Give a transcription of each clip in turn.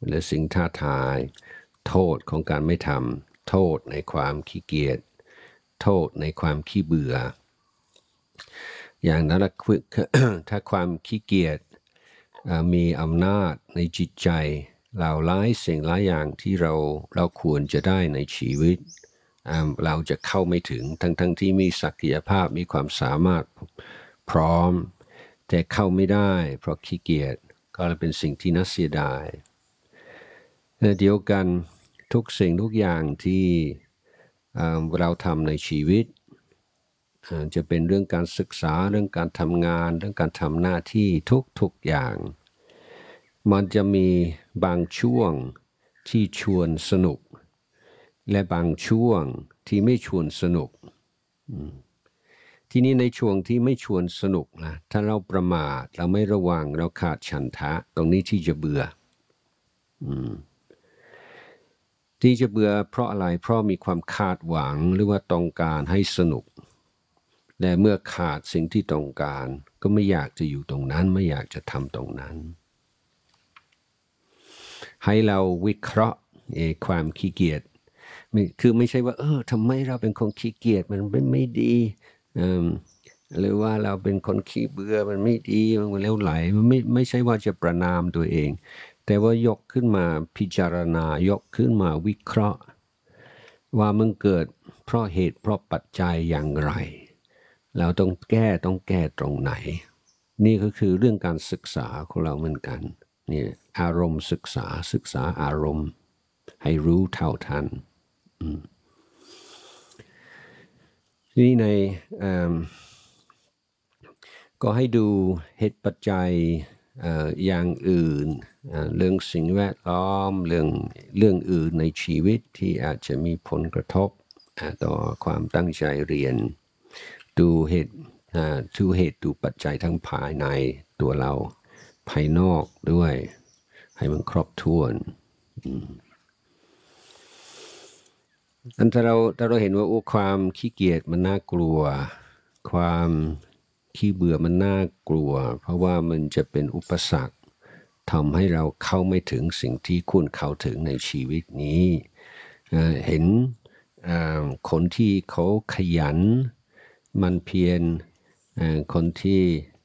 และสิ่งท้าทายโทษของการไม่ทำโทษในความขี้เกียจโทษในความขี้เบื่ออย่างนั้นถ้าความขี้เกียจมีอำนาจในจิตใจเราหลายสิ่งหลายอย่างที่เราควรจะได้ในชีวิตเราจะเข้าไม่ถึงทั้งที่มีศักยภาพมีความสามารถพร้อมแต่เข้าไม่ได้เพราะขี้เกียจก็เป็นสิ่งที่น่าเสียดายเดียวกันทุกสิ่งทุกอย่างที่เราทำในชีวิตจะเป็นเรื่องการศึกษาเรื่องการทำงานเรื่องการทำหน้าที่ทุกอย่างมันจะมีบางช่วงที่ชวนสนุกและบางช่วงที่ไม่ชวนสนุกทีนี้ในช่วงที่ไม่ชวนสนุกนะถ้าเราประมาทเราไม่ระวังเราขาดฉันทะตรงนี้ที่จะเบื่อที่จะเบื่อเพราะอะไรเพราะมีความคาดหวังหรือว่าต้องการให้สนุกและเมื่อขาดสิ่งที่ต้องการก็ไม่อยากจะอยู่ตรงนั้นไม่อยากจะทำตรงนั้นให้เราวิเคราะห์ความขี้เกียจคือไม่ใช่ว่าทำไมเราเป็นคนขี้เกียจมันไม่ดีหรือว่าเราเป็นคนขี้เบื่อมันไม่ดีมันเลวไหลมันไม่ใช่ว่าจะประณามตัวเองแต่ว่ายกขึ้นมาพิจารณายกขึ้นมาวิเคราะห์ว่ามันเกิดเพราะเหตุเพราะปัจจัยอย่างไรเราต้องแก้ตรงไหนนี่ก็คือเรื่องการศึกษาของเราเหมือนกันนี่อารมณ์ศึกษาอารมณ์ให้รู้เท่าทันนี่ในก็ให้ดูเหตุปัจจัยอย่างอื่นเรื่องสิ่งแวดล้อมเรื่องอื่นในชีวิตที่อาจจะมีผลกระทบต่อความตั้งใจเรียนดูเหตุดูปัจจัยทั้งภายในตัวเราภายนอกด้วยให้มันครบถ้วนอันถ้าเราเห็นว่าความขี้เกียจมันน่ากลัวความขี้เบื่อมันน่ากลัวเพราะว่ามันจะเป็นอุปสรรคทำให้เราเข้าไม่ถึงสิ่งที่ควรเข้าถึงในชีวิตนี้เห็นคนที่เขาขยันมันเพียรคนที่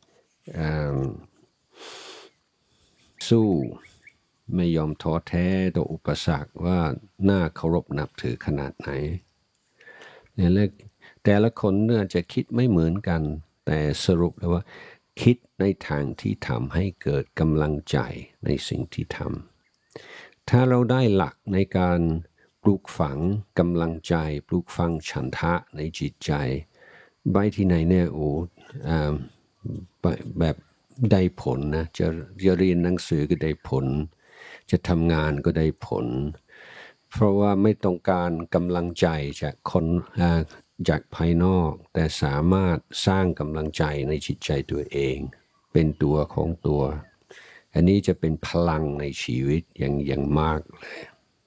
สู้ไม่ยอมท้อแท้ต่ออุปสรรคว่าน่าเคารพนับถือขนาดไหนเนี่ยแต่ละคนเนี่ยจะคิดไม่เหมือนกันแต่สรุปแล้วว่าคิดในทางที่ทำให้เกิดกำลังใจในสิ่งที่ทำถ้าเราได้หลักในการปลูกฝังกำลังใจปลูกฝังฉันทะในจิตใจใบที่ไหนเนี่ยแบบได้ผลนะจะเรียนหนังสือก็ได้ผลจะทำงานก็ได้ผลเพราะว่าไม่ต้องการกำลังใจจากคนจากภายนอกแต่สามารถสร้างกำลังใจในจิตใจตัวเองเป็นตัวของตัวอันนี้จะเป็นพลังในชีวิตอย่างมากเลย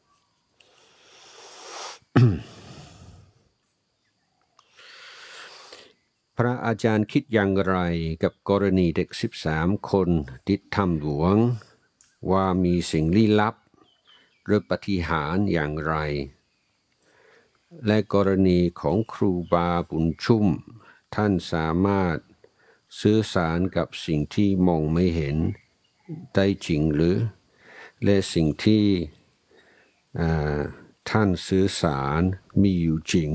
พระอาจารย์คิดอย่างไรกับกรณีเด็ก13 คนติดถ้ำหลวงว่ามีสิ่งลี้ลับหรือปาฏิหาริย์อย่างไรและกรณีของครูบาบุญชุ่มท่านสามารถสื่อสารกับสิ่งที่มองไม่เห็นได้จริงหรือและสิ่งที่ท่านสื่อสารมีอยู่จริง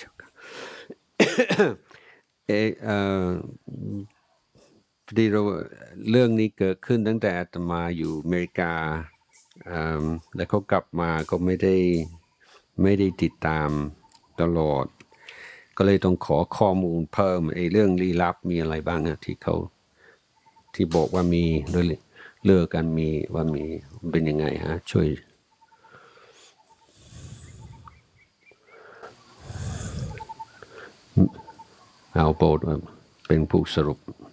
พอดีเรื่องนี้เกิดขึ้นตั้งแต่อาตมาอยู่อเมริกาแล้วเขากลับมาก็ไม่ได้ติดตามตลอดก็เลยต้องขอข้อมูลเพิ่มเรื่องลี้ลับมีอะไรบ้างที่เขาที่บอกว่ามีด้วยเลิกกันมีว่ามีเป็นยังไงฮะช่วยเอาโปรดเป็นผู้สรุป